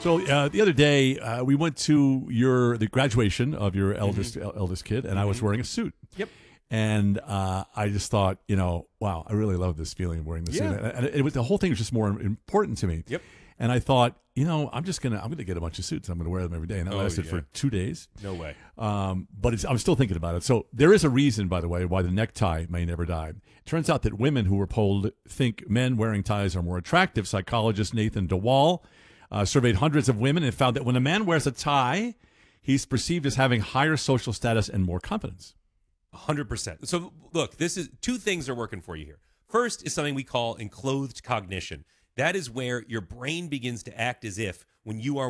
So the other day, we went to the graduation of your eldest kid, and I was wearing a suit. Yep. And I just thought, wow, I really love this feeling of wearing the suit. And the whole thing was just more important to me. Yep. And I thought, I'm gonna get a bunch of suits. I'm gonna wear them every day, and that lasted for 2 days. No way. But I'm still thinking about it. So there is a reason, by the way, why the necktie may never die. It turns out that women who were polled think men wearing ties are more attractive. Psychologist Nathan DeWall surveyed hundreds of women and found that when a man wears a tie, he's perceived as having higher social status and more confidence. 100%. So look, this is two things are working for you here. First is something we call enclothed cognition. That is where your brain begins to act as if when you are